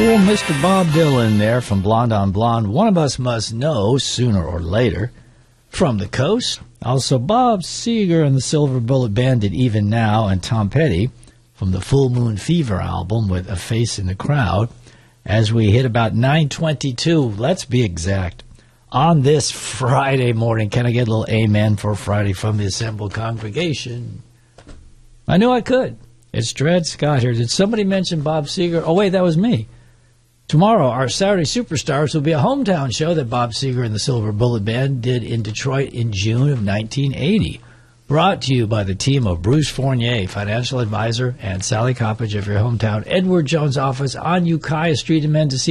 Oh, Mr. Bob Dylan there from Blonde on Blonde. One of us must know sooner or later. From the Coast. Also Bob Seger and the Silver Bullet Band did Even Now, and Tom Petty from the Full Moon Fever album with A Face in the Crowd. As we hit about 9:22, let's be exact, on this Friday morning. Can I get a little amen for Friday from the assembled congregation? I knew I could. It's Dred Scott here. Did somebody mention Bob Seger? Oh, wait, that was me. Tomorrow, our Saturday Superstars will be a hometown show that Bob Seger and the Silver Bullet Band did in Detroit in June of 1980. Brought to you by the team of Bruce Fournier, financial advisor, and Sally Coppage of your hometown Edward Jones office on Ukiah Street in Mendocino.